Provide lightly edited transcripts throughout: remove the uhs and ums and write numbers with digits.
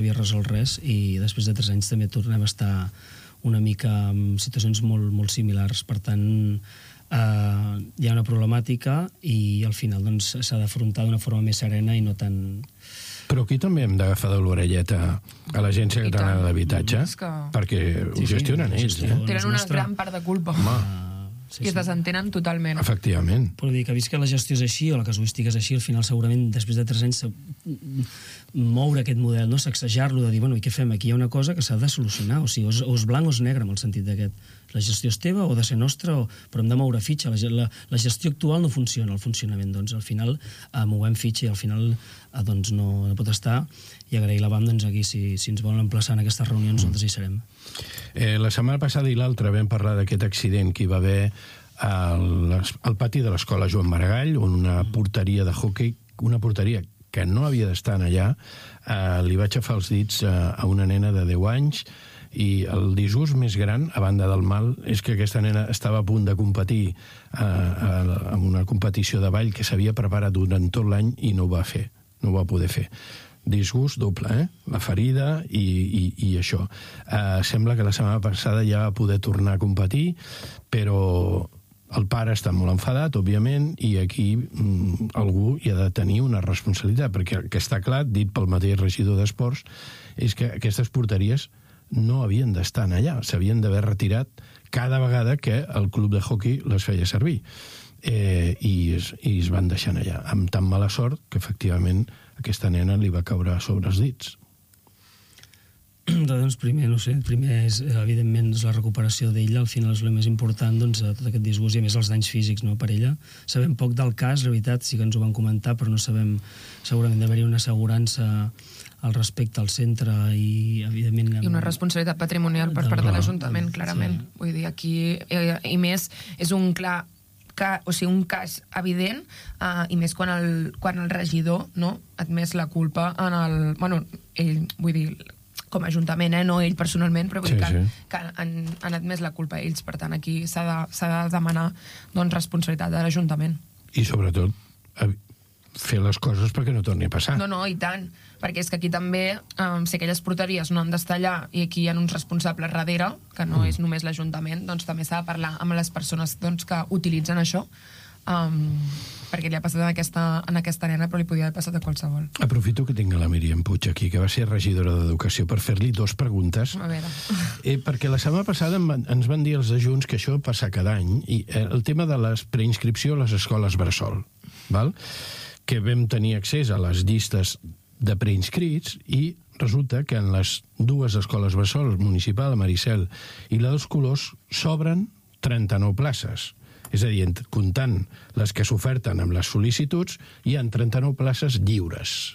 havia resolt res, i després de 3 anys també tornem a estar una mica en situacions molt similars. Per tant, hi ha una problemàtica i al final doncs, s'ha d'afrontar d'una forma més serena i no tan... Però aquí també hem d'agafar de l'orelleta a l'Agència Catalana de l'Habitatge, perquè ho gestionen ells. Tenen una gran part de culpa. I es desentenen totalment. Efectivament. Però dir que vist que la gestió és així o la casuística és així, al final segurament després de 3 anys moure aquest model, no? Sacsejar-lo, de dir, bueno, i què fem? Aquí hi ha una cosa que s'ha de solucionar, o sigui, o és blanc o és negre, en el sentit d'aquest. La gestió és teva o ha de ser nostra, però hem de moure fitxa. La gestió actual no funciona, el funcionament. Doncs al final movem fitxa i al final doncs, no pot estar. I agrair la BAM, doncs aquí, si ens volen emplaçar en aquestes reunions, nosaltres hi serem. La setmana passada i l'altra vam parlar d'aquest accident que hi va haver al pati de l'escola Joan Maragall, on una porteria de hoquei, una porteria que no havia d'estar allà, li va aixafar els dits a una nena de 10 anys, i el disgust més gran, a banda del mal, és que aquesta nena estava a punt de competir en una competició de ball que s'havia preparat durant tot l'any i no ho va fer, no ho va poder fer. Disgust doble, la ferida i això. Sembla que la setmana passada ja va poder tornar a competir, però el pare està molt enfadat, òbviament, i aquí algú hi ha de tenir una responsabilitat, perquè el que està clar, dit pel mateix regidor d'Esports, és que aquestes porteries no havien d'estar allà, s'havien d'haver retirat cada vegada que el club de hoquei les feia servir. I es van deixar allà, amb tan mala sort que efectivament aquesta nena li va caure sobre els dits. Doncs primer, no sé, és, evidentment, la recuperació d'ella, al final és el més important, doncs, tot aquest disgust, i a més els danys físics, no, per ella. Sabem poc del cas, la veritat, sí que ens ho van comentar, però no sabem, segurament d'haver-hi una assegurança al respecte al centre i, evidentment... I una responsabilitat patrimonial per part de l'Ajuntament, clarament. Sí. Vull dir, aquí, i més, és un clar... o sigui, un cas evident, i més quan el regidor, no, ha admès la culpa en el... Bueno, ell, vull dir, com a Ajuntament, no ell personalment, però vull dir que han admès la culpa ells. Per tant, aquí s'ha de demanar doncs, responsabilitat de l'Ajuntament. I sobretot fer les coses perquè no torni a passar. No, i tant, perquè és que aquí també, si aquelles porteries no han d'estar allà i aquí hi ha uns responsables darrere, que no és només l'Ajuntament, doncs també s'ha de parlar amb les persones doncs, que utilitzen això, perquè li ha passat en aquesta nena, però li podia haver passat a qualsevol. Aprofito que tinc la Míriam Puig aquí, que va ser regidora d'Educació, per fer-li 2 preguntes. A veure. Perquè la setmana passada ens van dir els de Junts que això passa cada any, i el tema de la preinscripció a les escoles bressol, val? Que vam tenir accés a les llistes de preinscrits i resulta que en les 2 escoles bressol, municipal, a Maricel i la dels Colors, s'obren 39 places. És a dir, comptant les que s'oferten amb les sol·licituds, hi ha 39 places lliures.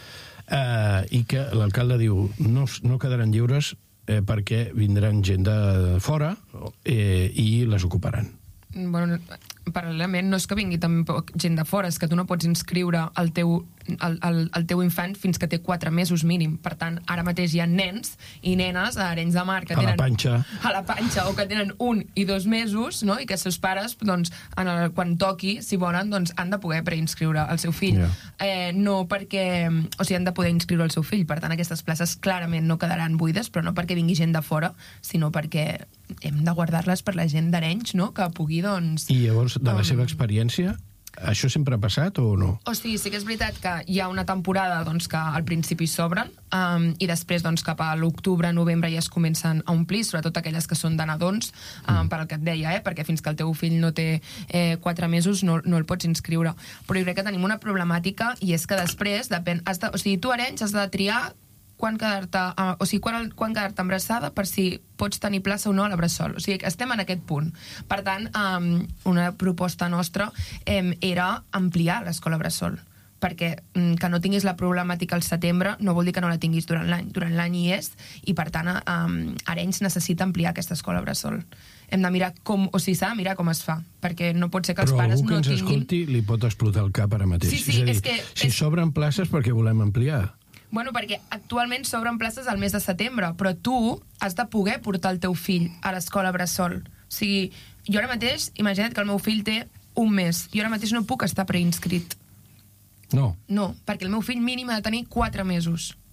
I que l'alcalde diu no quedaran lliures perquè vindran gent de fora i les ocuparan. Bueno, paral·lelament, no és que vingui tampoc gent de fora, és que tu no pots inscriure el teu infant fins que té 4 mesos mínim. Per tant, ara mateix hi ha nens i nenes a Arenys de Mar que tenen... A la panxa, o que tenen 1 i 2 mesos, no? I que els seus pares, doncs, quan toqui, si volen, doncs, han de poder preinscriure el seu fill. No perquè... O sigui, han de poder inscriure el seu fill. Per tant, aquestes places clarament no quedaran buides, però no perquè vingui gent de fora, sinó perquè hem de guardar-les per la gent d'Arenys, no? Que pugui, doncs... I llavors, de la seva experiència, això sempre ha passat o no? O sigui, sí que és veritat que hi ha una temporada doncs, que al principi s'obren i després doncs, cap a l'octubre, novembre ja es comencen a omplir, sobretot aquelles que són de nadons, per al que et deia, perquè fins que el teu fill no té 4 mesos no el pots inscriure. Però jo crec que tenim una problemàtica i és que després, depèn, o sigui, tu a Arenys has de triar quan quedar-te embarassada per si pots tenir plaça o no a la bressol. O sigui, estem en aquest punt. Per tant, una proposta nostra era ampliar l'escola bressol, perquè que no tinguis la problemàtica al setembre no vol dir que no la tinguis durant l'any. Durant l'any hi és, i per tant Arenys necessita ampliar aquesta escola bressol. Hem de mirar s'ha de mirar com es fa, perquè no pot ser que els pares no tinguin... Però algú que ens escolti li pot explotar el cap ara mateix. Sí, és que... Si s'obren places, perquè volem ampliar. Bueno, perquè actualment s'obren places al mes de setembre, però tu has de poder portar el teu fill a l'escola bressol. O sigui, jo ara mateix, imagina't que el meu fill té 1 mes, jo ara mateix no puc estar preinscrit. No. No, perquè el meu fill mínim ha de tenir 4 mesos.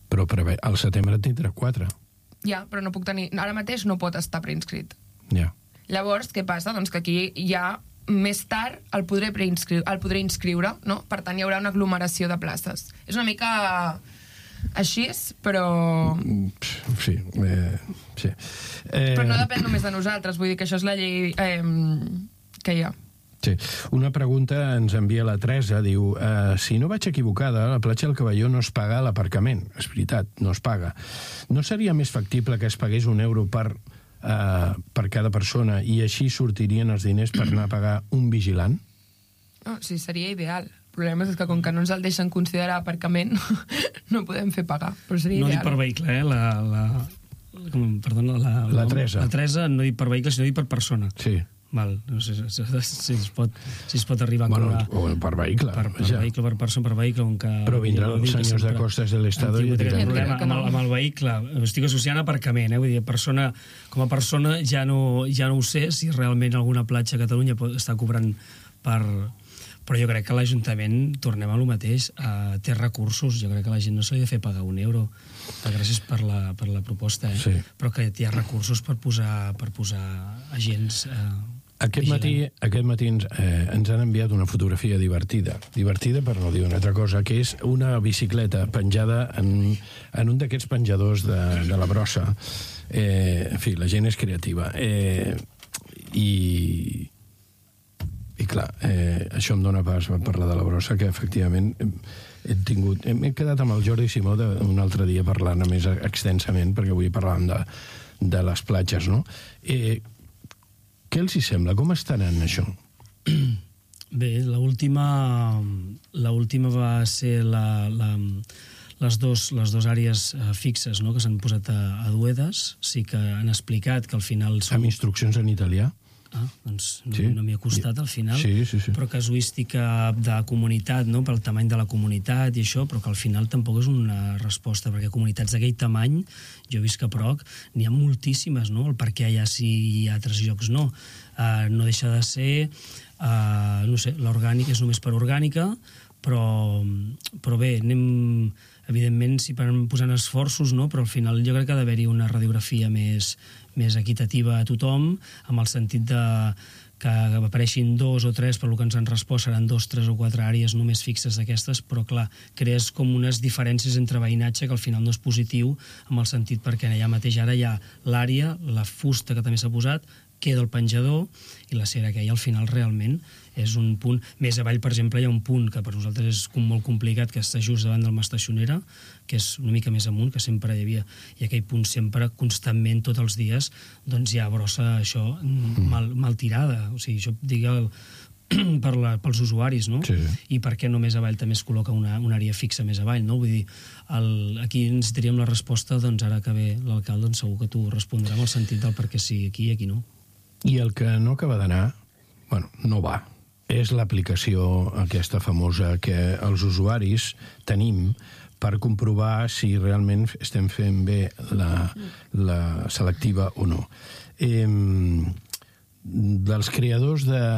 Però al setembre en tindrà 4. Ja, però no puc tenir... Ara mateix no pot estar preinscrit. Ja. Llavors, què passa? Doncs que aquí ja més tard el podré inscriure, no? Per tant, hi haurà una aglomeració de places. És una mica així, però... Sí, sí. Però no depèn només de nosaltres, vull dir que això és la llei que hi ha. Sí. Una pregunta ens envia la Teresa, diu, si no vaig equivocada, a la platja del Cavalló no es paga l'aparcament. És veritat, no es paga. No seria més factible que es pagués €1 per cada persona i així sortirien els diners per anar a pagar un vigilant? Oh, sí, seria ideal. El problema és que com que no ens el deixen considerar aparcament, no podem fer pagar, però seria No ideal. dic per vehicle, Perdona, la Teresa. La Teresa no dic per vehicle, sinó dic per persona. Sí. Val, no sé si es pot arribar a cobrar... O per vehicle. Per vehicle, per persona, per vehicle, on que... Però vindran els senyors de costes de l'Estado i diran... diran... Amb el vehicle, estic associant aparcament, vull dir, com a persona ja no ho sé si realment alguna platja a Catalunya està cobrant per... Però jo crec que l'Ajuntament, tornem a lo mateix, té recursos. Jo crec que a la gent no se li ha de fer pagar €1. Gràcies per la proposta, Sí. Però que hi ha recursos per posar agents... Aquest matí ens han enviat una fotografia divertida per no dir una altra cosa, que és una bicicleta penjada en un d'aquests penjadors de la brossa. En fi, la gent és creativa. I clar, això em dóna pas per parlar de la brossa, que efectivament he quedat amb el Jordi Simó un altre dia parlant més extensament, perquè avui parlàvem de les platges, no? Què els hi sembla? Com estaran això? Bé, l'última va ser les dos àrees fixes, no?, que s'han posat a Duedes. Sí que han explicat que al final... Amb instruccions en italià? Doncs Sí. no m'hi ha costat al final, Sí. però casuística de comunitat, no?, pel tamany de la comunitat i això, però que al final tampoc és una resposta, perquè comunitats d'aquell tamany, jo he vist que a Proc n'hi ha moltíssimes, no?, el perquè allà sí i a altres llocs no. No deixa de ser, no sé, l'orgànica és només per orgànica, però bé, anem... Evidentment, si posant esforços, no? Però al final jo crec que ha d'haver-hi una radiografia més equitativa a tothom, amb el sentit que apareixin 2 o 3, per lo que ens han respost seran 2, 3 o 4 àrees només fixes d'aquestes, però clar, crees com unes diferències entre veïnatge que al final no és positiu, amb el sentit perquè allà mateix ara hi ha l'àrea, la fusta que també s'ha posat, queda el penjador i la cera que hi ha al final realment és un punt. Més avall, per exemple, hi ha un punt que per nosaltres és molt complicat, que està just davant del Mastaixonera, que és una mica més amunt, que sempre hi havia, i aquell punt sempre, constantment, tots els dies, doncs hi ha brossa, això, mal tirada. O sigui, això digue pels usuaris, no? Sí. I per què només avall també es col·loca una àrea fixa més avall, no? Vull dir, aquí necessitaríem la resposta, doncs ara que ve l'alcalde, doncs segur que tu respondrà en el sentit del per què sí aquí i aquí no. I el que no acaba d'anar, bueno, no va, és l'aplicació aquesta famosa que els usuaris tenim per comprovar si realment estem fent bé la selectiva o no. Dels creadors de...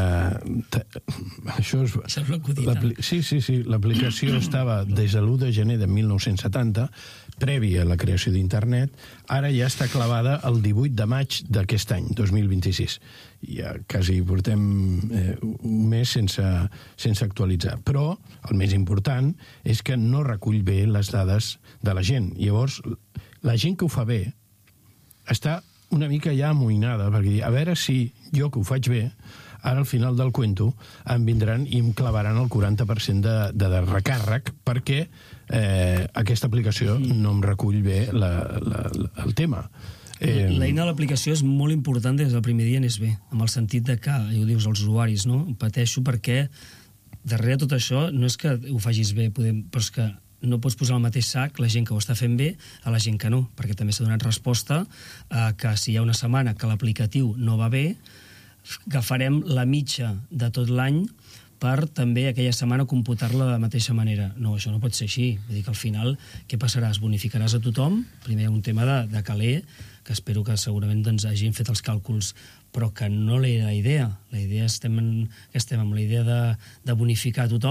Això és... Sí, l'aplicació estava des de l'1 de gener de 1970, prèvia a la creació d'internet, ara ja està clavada el 18 de maig d'aquest any, 2026. Ja quasi portem un mes sense actualitzar. Però el més important és que no recull bé les dades de la gent. Llavors, la gent que ho fa bé està una mica ja amoïnada, perquè a veure si jo que ho faig bé, ara al final del cuento em vindran i em clavaran el 40% de recàrrec perquè aquesta aplicació no em recull bé el tema. L'eina de l'aplicació és molt important des del primer dia anés bé, amb el sentit de que, ho dius als usuaris, no? Pateixo perquè darrere tot això no és que ho facis bé, però és que no pots posar al mateix sac la gent que ho està fent bé a la gent que no, perquè també s'ha donat resposta que si hi ha una setmana que l'aplicatiu no va bé, agafarem la mitja de tot l'any per també aquella setmana computar-la de la mateixa manera. No, això no pot ser així. Vull dir que al final, què passarà? Es bonificaràs a tothom? Primer un tema de caler, que espero que segurament doncs, hagin fet els càlculs, però que no era la idea. La idea estem amb la idea de bonificar a tothom,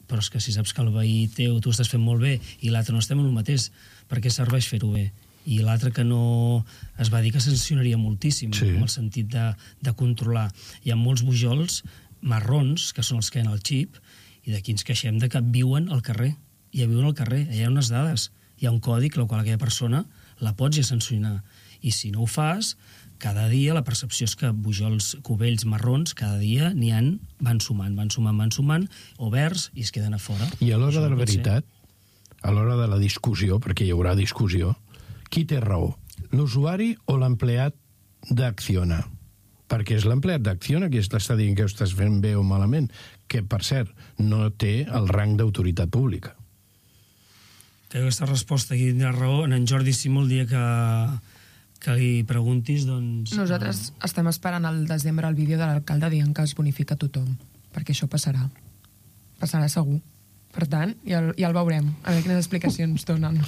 però és que si saps que el veí teu tu estàs fent molt bé i l'altre no estem en el mateix, per què serveix fer-ho bé? I l'altre que no... Es va dir que sancionaria moltíssim, en el sentit de controlar. Hi ha molts bujols marrons, que són els que hi ha al xip, i d'aquí ens queixem de que viuen al carrer. Ja viuen al carrer, hi ha unes dades, hi ha un codi que la qual aquella persona la pots ja sancionar. I si no ho fas, cada dia la percepció és que bujols, cubells marrons, cada dia van sumant, oberts, i es queden a fora. I a l'hora de la veritat, a l'hora de la discussió, perquè hi haurà discussió, qui té raó? L'usuari o l'empleat d'Acciona? Perquè és l'empleat d'Acciona qui està dient que ho estàs fent bé o malament, que, per cert, no té el rang d'autoritat pública. Crec que aquesta resposta aquí tindrà raó. En Jordi Simó, el dia que li preguntis, doncs... Nosaltres estem esperant al desembre el vídeo de l'alcalde dient que es bonifica tothom, perquè això passarà. Passarà segur. Per tant, ja el veurem, a veure quines explicacions donen.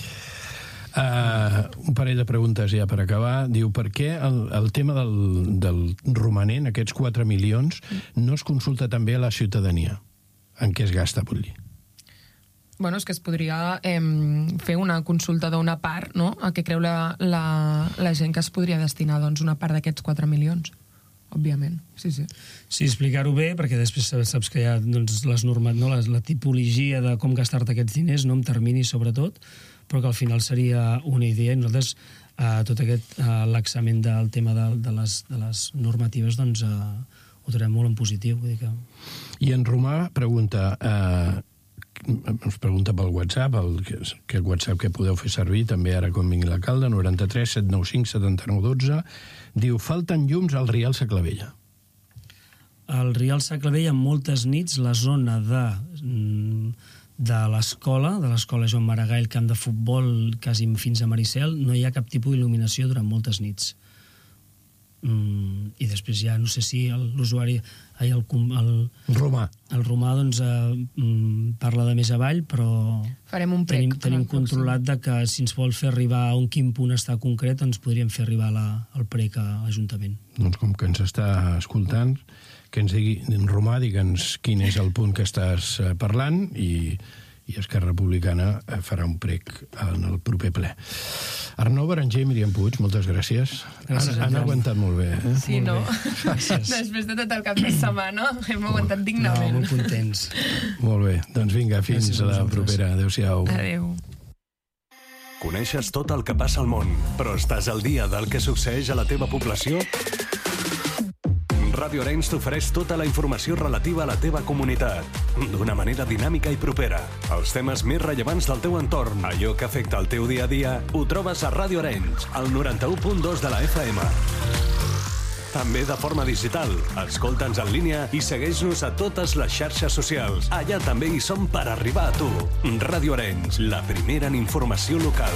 Un parell de preguntes ja per acabar. Diu, per què el tema del romanent, aquests 4 milions, no es consulta també a la ciutadania? En què es gasta, vull dir? Bueno, és que es podria fer una consulta d'una part, no?, a què creu la gent que es podria destinar, doncs, una part d'aquests 4 milions, òbviament. Sí. Sí, explicar-ho bé, perquè després saps que hi ha doncs, les normes, no? La tipologia de com gastar-te aquests diners, no?, amb termini sobretot, però que al final seria una idea, i nosaltres tot aquest l'examen del tema de les normatives doncs ho trobarem molt en positiu. Vull dir que... I en Romà pregunta, ens pregunta pel WhatsApp, aquest WhatsApp que podeu fer servir també ara quan vingui l'alcalde, 93 795 79 12, diu, falten llums al Rial Saclavella. Al Rial Saclavella, moltes nits, la zona de l'escola Joan Maragall, camp de futbol, quasi fins a Maricel, no hi ha cap tipus d'il·luminació durant moltes nits. I després ja no sé si l'usuari, el Romà doncs parla de més avall, però farem un prec. Tenim controlat de que si ens vol fer arribar a quin punt està concret, ens podríem fer arribar el prec a l'Ajuntament. Doncs com que ens està escoltant, que ens digui, en Romà, digue'ns quin és el punt que estàs parlant i Esquerra Republicana farà un prec en el proper ple. Arnau Berenger i Míriam Puig, moltes gràcies. Han aguantat molt bé. Sí, no? Després de tot el cap de setmana hem aguantat dignament. Molt contents. Molt bé, doncs vinga, fins a la propera. Adéu-siau. Adéu. Coneixes tot el que passa al món, però estàs al dia del que succeeix a la teva població? Ràdio Arenys t'ofereix tota la informació relativa a la teva comunitat, d'una manera dinàmica i propera. Els temes més rellevants del teu entorn, allò que afecta el teu dia a dia, ho trobes a Ràdio Arenys, al 91.2 de la FM. També de forma digital. Escolta'ns en línia i segueix-nos a totes les xarxes socials. Allà també hi som per arribar a tu. Ràdio Arenys, la primera en informació local.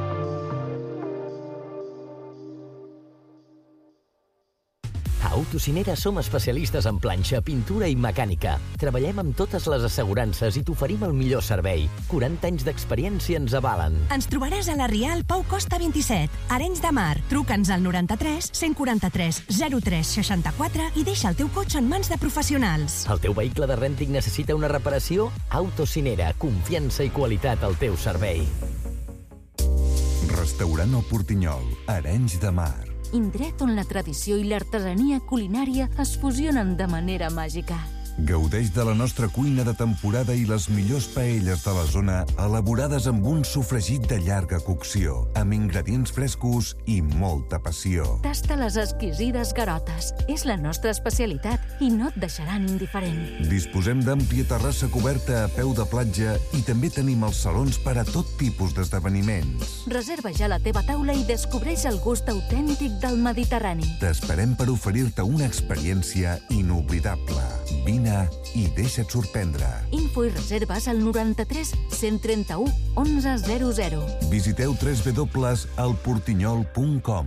A Autocinera som especialistes en planxa, pintura i mecànica. Treballem amb totes les assegurances i t'oferim el millor servei. 40 anys d'experiència ens avalen. Ens trobaràs a la Rial Pau Costa 27, Arenys de Mar. Truca'ns al 93 143 03 64 i deixa el teu cotxe en mans de professionals. El teu vehicle de rènting necessita una reparació? Autocinera, confiança i qualitat al teu servei. Restaurant El Portinyol, Arenys de Mar. Indret on la tradició i l'artesania culinària es fusionen de manera màgica. Gaudeix de la nostra cuina de temporada i les millors paelles de la zona elaborades amb un sofregit de llarga cocció, amb ingredients frescos i molta passió. Tasta les exquisides garotes. És la nostra especialitat i no et deixaran indiferent. Disposem d'àmplia terrassa coberta a peu de platja i també tenim els salons per a tot tipus d'esdeveniments. Reserva ja la teva taula i descobreix el gust autèntic del Mediterrani. T'esperem per oferir-te una experiència inoblidable. Vine i deixa't sorprendre. Info i reserves al 93 131 1100. Visiteu www.elportinyol.com.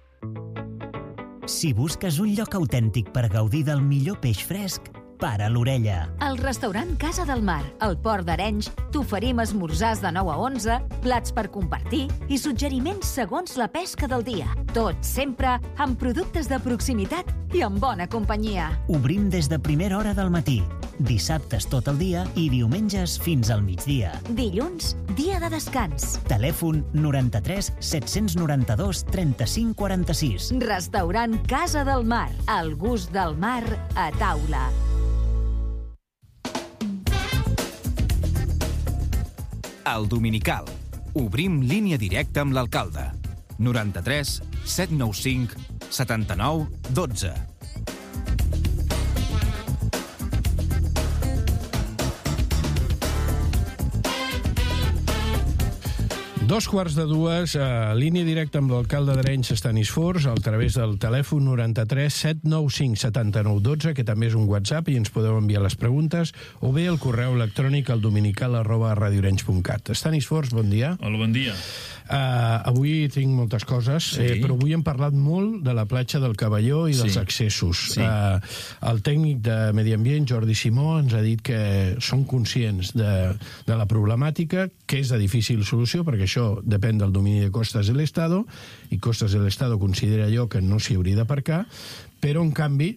Si busques un lloc autèntic per gaudir del millor peix fresc, para l'orella. Al restaurant Casa del Mar, al Port d'Arenys, t'oferim esmorzars de 9 a 11, plats per compartir i suggeriments segons la pesca del dia. Tot sempre amb productes de proximitat i amb bona companyia. Obrim des de primera hora del matí. dissabtes tot el dia i diumenges fins al migdia. Dilluns, dia de descans. Telèfon 93 792 35 46. Restaurant Casa del Mar. El gust del mar a taula. El Dominical. Obrim línia directa amb l'alcalde. 93 795 79 12. Dos quarts de dues, línia directa amb l'alcalde d'Arenys, Estanis Forns, a través del telèfon 93 795 79 12, que també és un WhatsApp i ens podeu enviar les preguntes, o bé el correu electrònic al dominical@radioarenys.cat. Estanis Forns, bon dia. Hola, bon dia. Avui tinc moltes coses, però avui hem parlat molt de la platja del Cavalló i dels accessos. El tècnic de Medi Ambient, Jordi Simó, ens ha dit que són conscients de la problemàtica, que és de difícil solució, perquè això depèn del domini de Costas del Estado, i Costas del Estado considera allò que no s'hi hauria d'aparcar, però, en canvi,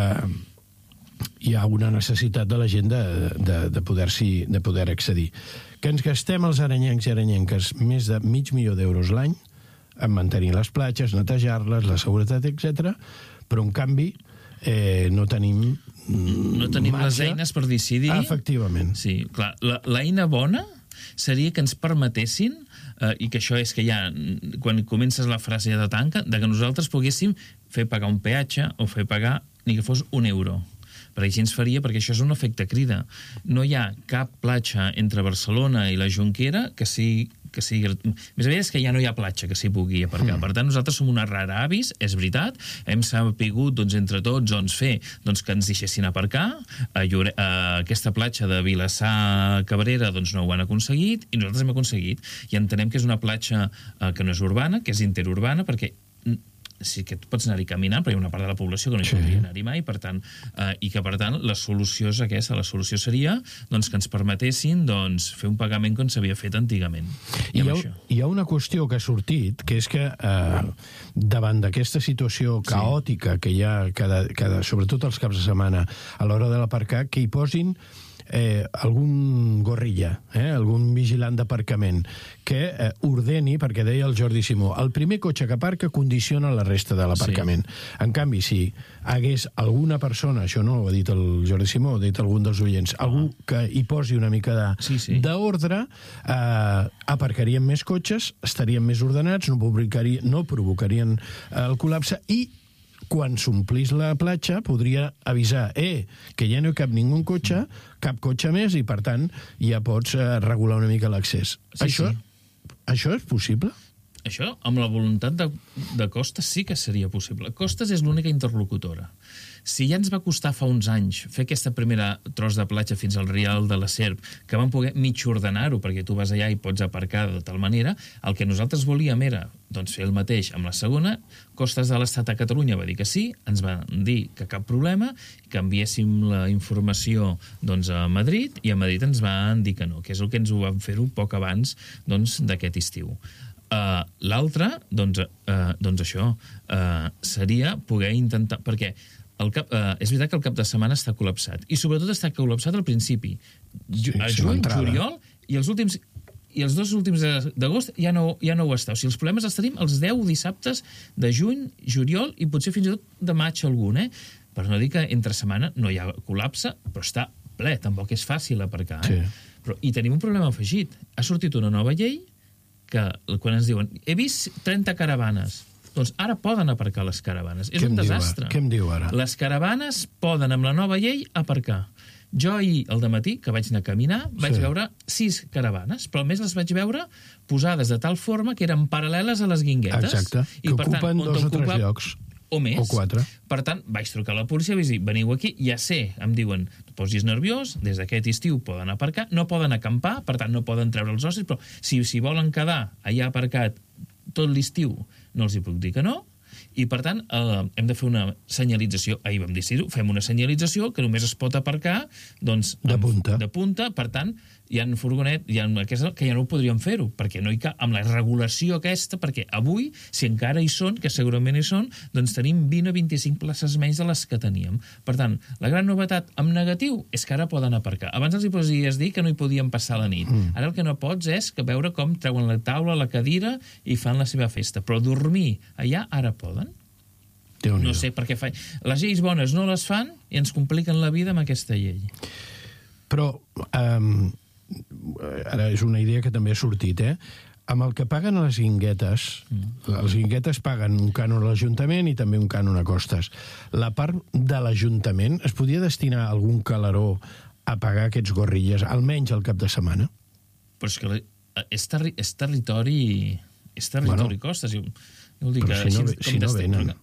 hi ha una necessitat de la gent de poder accedir. Que ens gastem els arenyencs i arenyenques més de $500,000 l'any en mantenir les platges, netejar-les, la seguretat, etc. Però, en canvi, no tenim les eines per decidir. Efectivament. Sí, clar. L'eina bona seria que ens permetessin, i que això és que ja, quan comences la frase ja de tanca, de que nosaltres poguéssim fer pagar un peatge o fer pagar ni que fos €1. Perquè així ens faria, perquè això és un efecte crida. No hi ha cap platja entre Barcelona i la Jonquera que sigui... Més aviat és que ja no hi ha platja que s'hi pugui aparcar. Per tant, nosaltres som una rara avis, és veritat, hem sapigut entre tots fer que ens deixessin aparcar. Aquesta platja de Vilassar Cabrera no ho han aconseguit i nosaltres hem aconseguit. I entenem que és una platja que no és urbana, que és interurbana, perquè sí que tu pots anar-hi caminant, però hi ha una part de la població que no hi podria anar-hi mai, i que, per tant, la solució és aquesta. La solució seria que ens permetessin fer un pagament com s'havia fet antigament. Hi ha una qüestió que ha sortit, que és que davant d'aquesta situació caòtica que hi ha, sobretot els caps de setmana, a l'hora de l'aparcar, que hi posin algun gorrilla, algun vigilant d'aparcament, que ordeni, perquè deia el Jordi Simó, el primer cotxe que aparca condiciona la resta de l'aparcament. En canvi, si hagués alguna persona, això no ho ha dit el Jordi Simó, ho ha dit algun dels oients, algú que hi posi una mica d'ordre, aparcarien més cotxes, estarien més ordenats, no provocarien el col·lapse i quan s'omplís la platja podria avisar que ja no hi cap ningú cotxe, cap cotxe més, i per tant ja pots regular una mica l'accés. Això és possible? Això, amb la voluntat de Costas, sí que seria possible. Costas és l'única interlocutora. Si ja ens va costar fa uns anys fer aquesta primera tros de platja fins al Rial de la Serp, que vam poder mig ordenar-ho, perquè tu vas allà i pots aparcar de tal manera, el que nosaltres volíem era fer el mateix amb la segona. Costas de l'Estat a Catalunya va dir que sí, ens van dir que cap problema, que enviéssim la informació a Madrid, i a Madrid ens van dir que no, que és el que ens ho van fer-ho poc abans d'aquest estiu. L'altre, això, seria poder intentar... Perquè és veritat que el cap de setmana està col·lapsat, i sobretot està col·lapsat al principi. A juny, juliol, i els dos últims d'agost ja no ho està. O sigui, els problemes els tenim els 10 dissabtes de juny, juliol, i potser fins i tot de maig algun, Per no dir que entre setmana no hi ha col·lapse, però està ple, tampoc és fàcil aparcar. I tenim un problema afegit. Ha sortit una nova llei que quan ens diuen he vist 30 caravanes, doncs ara poden aparcar les caravanes. És un desastre. Què em diu ara? Les caravanes poden, amb la nova llei, aparcar. Jo ahir, al dematí, que vaig anar a caminar, vaig veure 6 caravanes, però a més les vaig veure posades de tal forma que eren paral·leles a les guinguetes. Exacte, que ocupen 2 o 3 llocs. O més. O 4. Per tant, vaig trucar a la policia i vaig dir, veniu aquí, ja sé, em diuen, no posis nerviós, des d'aquest estiu poden aparcar, no poden acampar, per tant no poden treure els ostres, però si volen quedar allà aparcat tot l'estiu, no els hi puc dir que no, I, per tant, hem de fer una senyalització. Ahir vam decidir-ho, fem una senyalització que només es pot aparcar doncs, de punta. Per tant, hi ha furgonet, hi ha aquesta, que ja no ho podríem fer-ho, perquè no hi cap, amb la regulació aquesta, perquè avui, si encara hi són, que segurament hi són, doncs tenim 20 o 25 places menys de les que teníem. Per tant, la gran novetat en negatiu és que ara poden aparcar. Abans els hi podies dir que no hi podien passar la nit. Ara el que no pots és que veure com treuen la taula, la cadira i fan la seva festa. Però dormir allà ara poden. No sé per què fan. Les lleis bones no les fan i ens compliquen la vida amb aquesta llei. Però ara és una idea que també ha sortit, amb el que paguen a les guinguetes, les guinguetes paguen un cànon a l'Ajuntament i també un cànon a costes. La part de l'Ajuntament es podia destinar algun calaró a pagar aquests gorrilles, almenys al cap de setmana? Però és que és territori costes. Jo vull dir però que si no venen.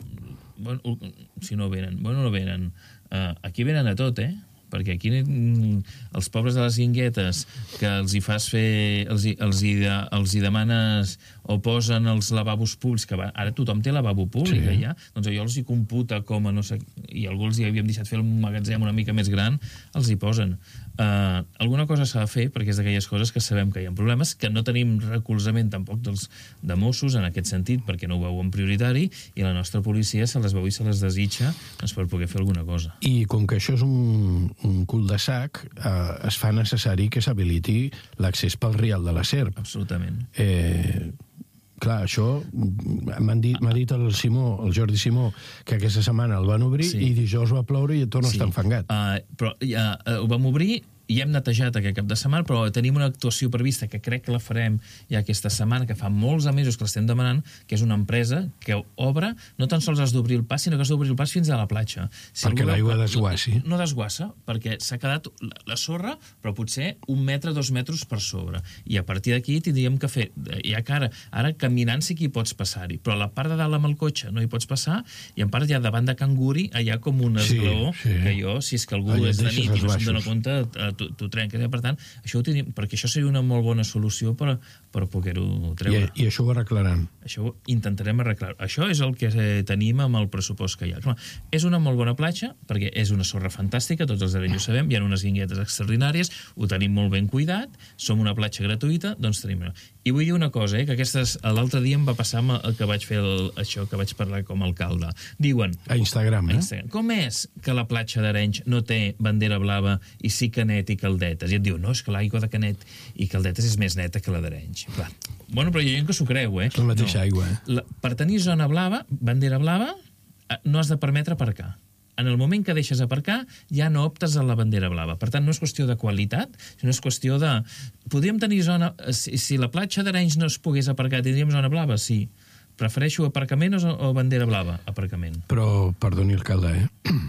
Si no venen. Bueno, no venen. Aquí venen a tot, perquè aquí els pobres de les guinguetes que els hi fas fer, els hi demanes o posen els lavabos públics, que ara tothom té lavabo públic, ja, doncs allò els hi computa com a no sé, i algú els hi havíem deixat fer un magatzem una mica més gran, els hi posen. Alguna cosa s'ha de fer, perquè és d'aquelles coses que sabem que hi ha problemes, que no tenim recolzament tampoc de Mossos en aquest sentit, perquè no ho veuen prioritari, i la nostra policia se les veu i se les desitja per poder fer alguna cosa. I com que això és un cul de sac, es fa necessari que s'habiliti l'accés pel Rial de la Serp. Absolutament. Clar, això m'ha dit el Jordi Simó, que aquesta setmana el van obrir i dijous va ploure i tot no està enfangat. Però ja ho vam obrir i hem netejat aquest cap de setmana, però tenim una actuació prevista que crec que la farem ja aquesta setmana, que fa molts mesos que l'estem demanant, que és una empresa que obre, no tan sols has d'obrir el pas, sinó que has d'obrir el pas fins a la platja. Perquè l'aigua desguassi. No desguassa, perquè s'ha quedat la sorra, però potser 1 metre, 2 metres per sobre. I a partir d'aquí tindríem que fer, ja que ara caminant sí que hi pots passar-hi, però a la part de dalt amb el cotxe no hi pots passar, i en part ja davant de Can Guri hi ha com un esglaó que jo, si és que algú és de nit i no se'n dona compte, t'ho trenques. Per tant, perquè això seria una molt bona solució per poder-ho treure. I això ho arreglaran? Això ho intentarem arreglar. Això és el que tenim amb el pressupost que hi ha. Clar, és una molt bona platja, perquè és una sorra fantàstica, tots els arenys ho sabem, hi ha unes guinguetes extraordinàries, ho tenim molt ben cuidat, som una platja gratuïta, doncs tenim... I vull dir una cosa, que l'altre dia em va passar amb el que vaig fer això, que vaig parlar com a alcalde. Diuen... A Instagram, Com és que la platja d'Arenys no té bandera blava i sí Canet i Caldetes? I et diu, no, és que l'aigua de Canet i Caldetes és més neta que la d'Arenys. Bueno, però hi ha gent que s'ho creu, És la mateixa aigua, Per tenir zona blava, bandera blava, no has de permetre aparcar. En el moment que deixes aparcar, ja no optes a la bandera blava. Per tant, no és qüestió de qualitat, sinó és qüestió de... Podríem tenir zona... Si la platja d'Arenys no es pogués aparcar, tindríem zona blava? Sí. Prefereixo aparcament o bandera blava? Aparcament. Però, perdoni, alcalde,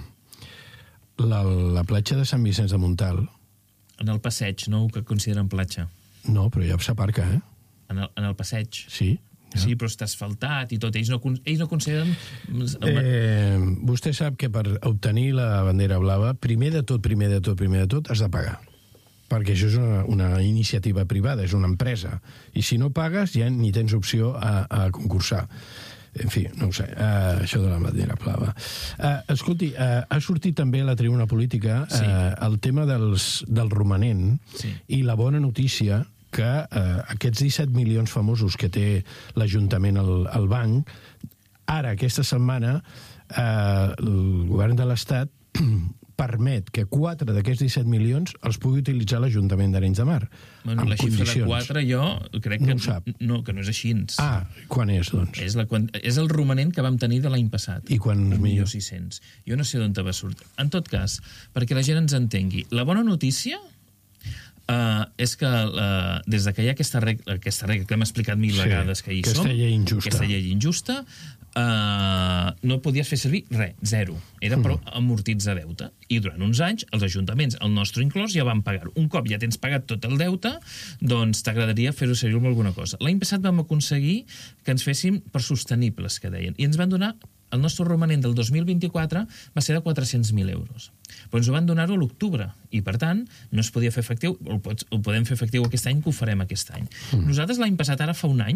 la platja de Sant Vicenç de Montalt... En el passeig, no que consideren platja. No, però ja s'aparca, En el passeig. Sí. Sí, però està asfaltat i tot. Ells no consideren... Vostè sap que per obtenir la bandera blava, primer de tot, has de pagar. Perquè això és una iniciativa privada, és una empresa. I si no pagues, ja ni tens opció a concursar. En fi, no ho sé, això de la bandera blava. Escolti, ha sortit també a la tribuna política el tema del romanent i la bona notícia que aquests 17 milions famosos que té l'Ajuntament al banc, ara, aquesta setmana, el govern de l'Estat permet que 4 d'aquests 17 milions els pugui utilitzar l'Ajuntament d'Arenys de Mar. Bueno, la xifra de 4 jo crec que no és així. Quan és, doncs? És el romanent que vam tenir de l'any passat. I quan és millor? 1.600.000. Jo no sé d'on va sortir. En tot cas, perquè la gent ens entengui, la bona notícia és que des que hi ha aquesta regla que hem explicat 1000 vegades que hi som, aquesta llei injusta, no podies fer servir res, 0. Era per amortitzar deute. I durant uns anys, els ajuntaments, el nostre inclòs, ja van pagar-ho. Un cop ja tens pagat tot el deute, doncs t'agradaria fer-ho servir amb alguna cosa. L'any passat vam aconseguir que ens féssim per sostenibles, que deien, i ens van donar el nostre romanent del 2024 va ser de 400.000 euros. Però ens ho van donar-ho a l'octubre, i per tant no es podia fer efectiu, ho podem fer efectiu aquest any, que ho farem aquest any. Nosaltres l'any passat, ara fa un any,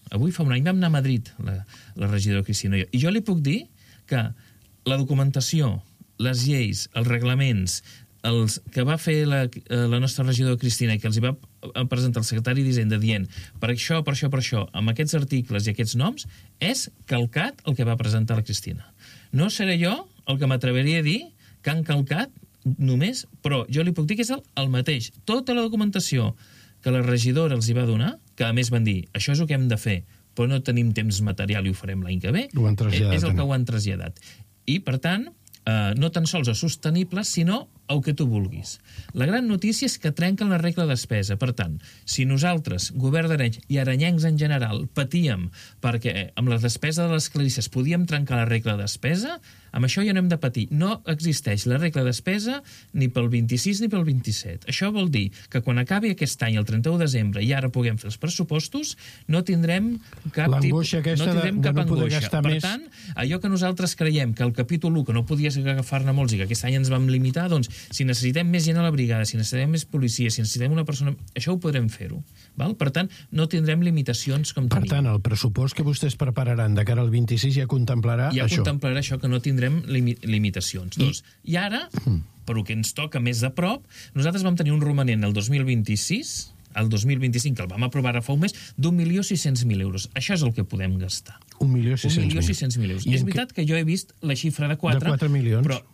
Avui fa un any vam anar a Madrid, la regidora Cristina i jo li puc dir que la documentació, les lleis, els reglaments, els que va fer la nostra regidora Cristina i que els hi va presentar el secretari d'Hisenda dient per això, amb aquests articles i aquests noms, és calcat el que va presentar la Cristina. No seré jo el que m'atreveria a dir que han calcat només, però jo li puc dir que és el mateix. Tota la documentació que la regidora els hi va donar, que a més van dir, això és el que hem de fer, però no tenim temps material i ho farem l'any que ve, és el que ho han traslladat. I, per tant, no tan sols és sostenible, sinó el que tu vulguis. La gran notícia és que trenquen la regla de despesa. Per tant, si nosaltres, govern d'Arenys i arenyencs en general, patíem perquè amb la despesa de les clarisses podíem trencar la regla de despesa, amb això ja no hem de patir. No existeix la regla de despesa ni pel 26 ni pel 27. Això vol dir que quan acabi aquest any, el 31 de desembre, i ara puguem fer els pressupostos, no tindrem cap l'angoixa aquesta de no poder gastar més. Per tant, allò que nosaltres creiem que el capítol 1, que no podies agafar-ne molts i que aquest any ens vam limitar, doncs, si necessitem més gent a la brigada, si necessitem més policia, si necessitem una persona... Això ho podrem fer-ho. Per tant, no tindrem limitacions com tenim. Per tant, el pressupost que vostès prepararan de cara al 26 ja contemplarà això. Ja contemplarà això, que no tindrem limitacions. I ara, per que ens toca més a prop, nosaltres vam tenir un romanent el 2026, el 2025, que el vam aprovar fa un mes, d'1.600.000 euros. Això és el que podem gastar. 1.600.000 euros. És veritat que jo he vist la xifra de 4... De 4 milions? Però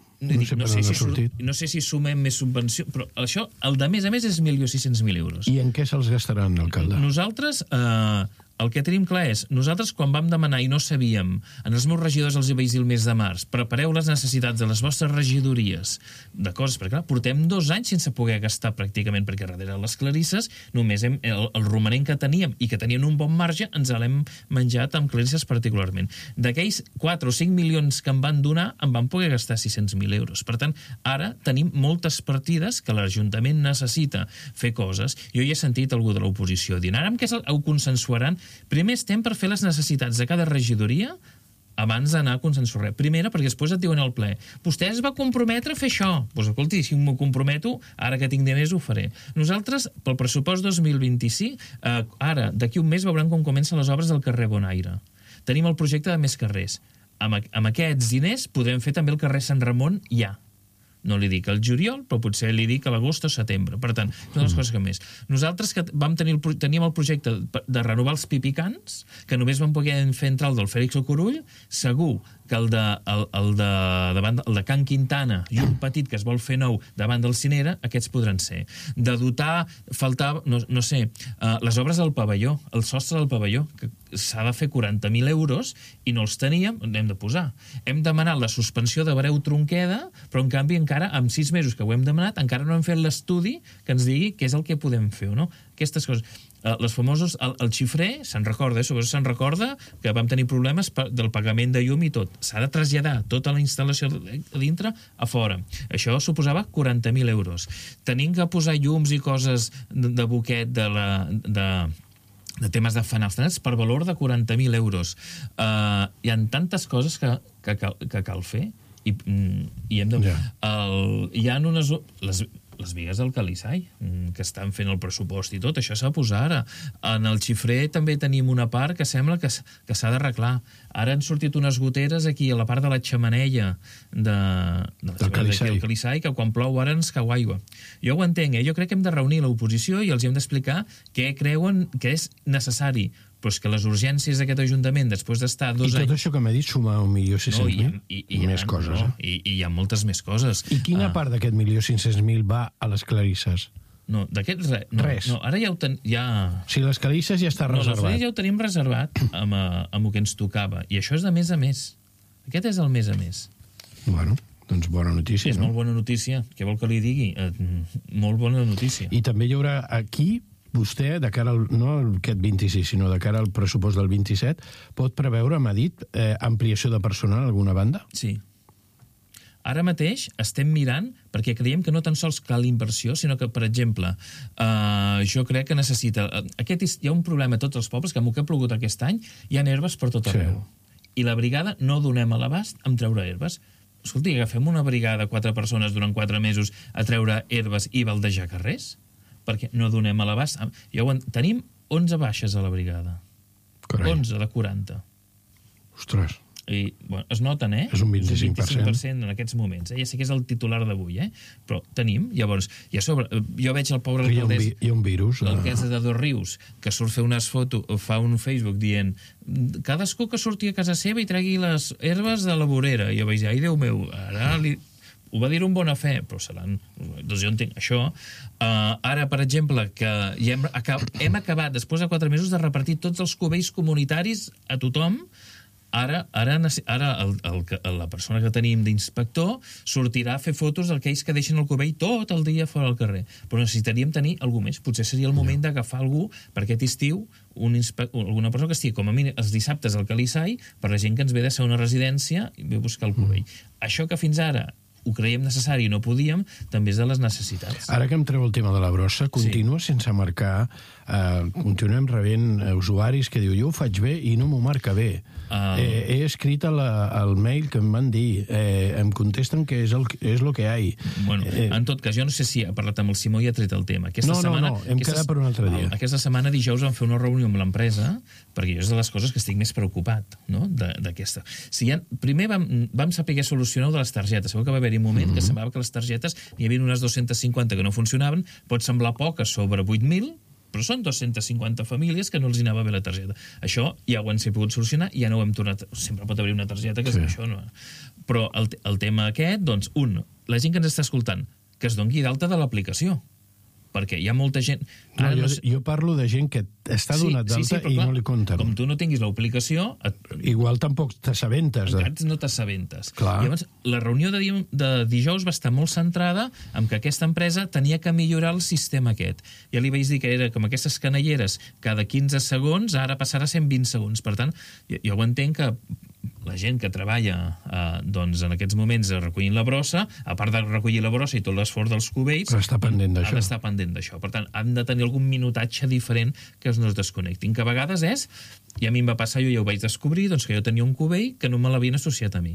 no sé si sumem més subvenció, però això, el de més a més, és 1.600.000 euros. I en què se'ls gastaran, alcalde? Nosaltres, el que tenim clar és, nosaltres quan vam demanar i no sabíem, en els meus regidors els hi vaig dir el mes de març, prepareu les necessitats de les vostres regidories de coses, perquè clar, portem 2 anys sense poder gastar pràcticament, perquè darrere les clarisses només el romanent que teníem i que tenien un bon marge ens l'hem menjat amb clarisses particularment. D'aquells 4 o 5 milions que em van donar, em van poder gastar 600.000 euros. Per tant, ara tenim moltes partides que l'Ajuntament necessita fer coses. Jo ja he sentit algú de l'oposició dient, ara amb què ho consensuaran? Primer estem per fer les necessitats de cada regidoria abans d'anar a consensuar res. Primera, perquè després et diuen al ple, vostè es va comprometre a fer això. Doncs escolti, si m'ho comprometo, ara que tinc diners ho faré. Nosaltres, pel pressupost 2025, ara, d'aquí un mes, veurem com comencen les obres del carrer Bonaire. Tenim el projecte de més carrers. Amb aquests diners podem fer també el carrer Sant Ramon ja. No li dic al juliol, però potser li dic a l'agost o setembre. Per tant, una de les coses que més. Nosaltres que teníem el projecte de renovar els pipicans, que només vam poder fer entrar el del Fèlix Ocurull, segur que el de Can Quintana i un petit que es vol fer nou davant del Cinera, aquests podran ser. De dotar, no sé, les obres del pavelló, el sostre del pavelló, que s'ha de fer 40.000 euros i no els teníem, n'hem de posar. Hem demanat la suspensió de Breu Tronqueda, però en canvi encara, amb 6 mesos que ho hem demanat, encara no hem fet l'estudi que ens digui què és el que podem fer o no. Aquestes coses. Les famosos, el xifrer, se'n recorda, se'n recorda que vam tenir problemes del pagament de llum i tot. S'ha de traslladar tota la instal·lació dintre a fora. Això suposava 40.000 euros. Tenim que posar llums i coses de buquet de temes de fanals per valor de 40.000 euros. Hi ha tantes coses que cal fer i hem de... Hi ha unes... Les vigues del Calissai, que estan fent el pressupost i tot, això s'ha de posar ara. En el xifrer també tenim una part que sembla que s'ha d'arreglar. Ara han sortit unes goteres aquí a la part de la xemeneia del Calissai, que quan plou ara ens cau aigua. Jo ho entenc, jo crec que hem de reunir l'oposició i els hem d'explicar què creuen que és necessari, però és que les urgències d'aquest Ajuntament, després d'estar 2 anys... I tot això que m'ha dit suma 1.600.000? I més coses, I hi ha moltes més coses. I quina part d'aquest 1.500.000 va a les clarisses? No, d'aquest res. No, ara ja ho tenim... O sigui, les clarisses ja està reservat. No, les ja ho tenim reservat amb el que ens tocava. I això és de mes a mes. Aquest és el mes a mes. Bueno, doncs bona notícia, no? És molt bona notícia. Què vol que li digui? Molt bona notícia. I també hi haurà aquí... Vostè, de cara al, no aquest 26, sinó de cara al pressupost del 27, pot preveure, m'ha dit, ampliació de personal a alguna banda? Sí. Ara mateix estem mirant, perquè creiem que no tan sols cal inversió, sinó que, per exemple, jo crec que necessita... Hi ha un problema a tots els pobles, que amb el que ha plogut aquest any hi ha herbes per tot arreu. I la brigada no donem a l'abast amb treure herbes. Escolti, agafem una brigada, 4 persones durant 4 mesos a treure herbes i baldejar carrers? Perquè no donem a l'abast. Tenim 11 baixes a la brigada. Carai. 11 de 40. Ostres. I, bueno, es noten, És un 25%. 25% en aquests moments. Ja sé que és el titular d'avui, però tenim. Llavors, i a sobre, jo veig el pobre alcaldès... Hi ha un virus. L'alcaldessa de Dosrius, que surt fer unes fotos, o fa un Facebook dient cadascú que surti a casa seva i tregui les herbes de la vorera. I jo vaig dir, ai, Déu meu, ara li... Ho va dir un bona fe, però seran... Doncs jo entenc això. Ara, per exemple, que ja hem acabat, després de 4 mesos, de repartir tots els cubells comunitaris a tothom. Ara la persona que tenim d'inspector sortirà a fer fotos d'aquells que deixen el cubell tot el dia fora al carrer. Però necessitaríem tenir algú més. Potser seria el moment d'agafar algú per aquest estiu, alguna persona que estigui com a mínim els dissabtes al Calissai per la gent que ens ve de ser una residència i ve a buscar el cubell. Això que fins ara ho creiem necessari i no podíem, també és de les necessitats. Ara que em treu el tema de la brossa, continua sense marcar, continuem rebent usuaris que diu, jo ho faig bé i no m'ho marca bé. He escrit al mail que em van dir, em contesten que és el que hi ha. Bueno, en tot cas, jo no sé si ha parlat amb el Simó i ha tret el tema. No, hem quedat per un altre dia. Aquesta setmana, dijous, vam fer una reunió amb l'empresa, perquè jo és de les coses que estic més preocupat, no?, d'aquesta. Primer vam saber solucionar de les targetes. Sabeu que va haver-hi un moment que semblava que les targetes n'hi havia unes 250 que no funcionaven, pot semblar poc sobre 8.000, però són 250 famílies que no els anava bé la targeta. Això ja ho hem pogut solucionar i ja no ho hem tornat... Sempre pot haver una targeta que és això, no? Però el tema aquest, doncs, la gent que ens està escoltant, que es doni d'alta de l'aplicació. Perquè hi ha molta gent... Jo parlo de gent que està donat d'alta i no li compten. Com tu no tinguis l'aplicació... Igual tampoc t'assabentes. Encara no t'assabentes. Llavors, la reunió de dijous va estar molt centrada en que aquesta empresa tenia que millorar el sistema aquest. Ja li vaig dir que era com aquestes canelleres cada 15 segons, ara passarà a 120 segons. Per tant, jo ho entenc que la gent que treballa doncs en aquests moments recollint la brossa, a part de recollir la brossa i tot l'esforç dels cubells, ha d'estar pendent d'això. Per tant, han de tenir algun minutatge diferent que no es desconnectin. Que a vegades és, i a mi em va passar, jo ja ho vaig descobrir, doncs que jo tenia un cubell que no me l'havien associat a mi.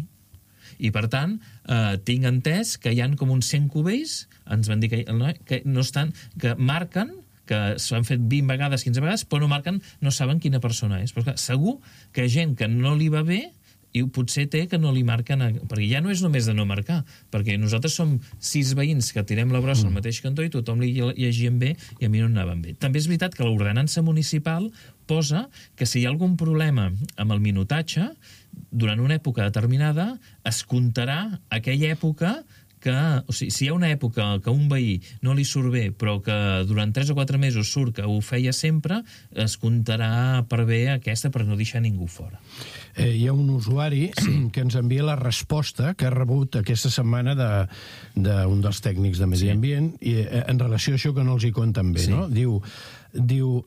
I per tant, tinc entès que hi ha com uns 100 cubells, ens van dir que no estan, que marquen, que s'han fet 20 vegades, 15 vegades, però no marquen, no saben quina persona és. Però clar, segur que gent que no li va bé i potser té que no li marquen, perquè ja no és només de no marcar, perquè nosaltres som 6 veïns que tirem la brossa al mateix cantó i tothom li llegien bé i a mi no anaven bé. També és veritat que l'ordenança municipal posa que si hi ha algun problema amb el minutatge, durant una època determinada es comptarà aquella època que, o sigui, si hi ha una època que un veí no li surt bé, però que durant 3 o 4 mesos surt que ho feia sempre, es comptarà per bé aquesta per no deixar ningú fora. Hi ha un usuari que ens envia la resposta que ha rebut aquesta setmana d'un dels tècnics de Medi Ambient i en relació a això que no els hi compten bé, no? Diu